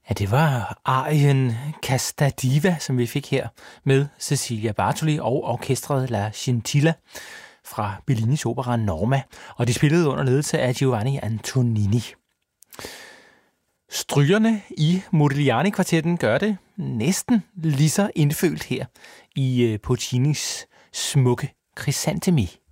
Ja, det var arien Casta Diva, som vi fik her med Cecilia Bartoli og orkestret La Scintilla fra Bellinis opera Norma, og de spillede under ledelse af Giovanni Antonini. Strygerne i Modigliani-kvartetten gør det næsten lige så indfølt her i Puccinis smukke Crisantemi.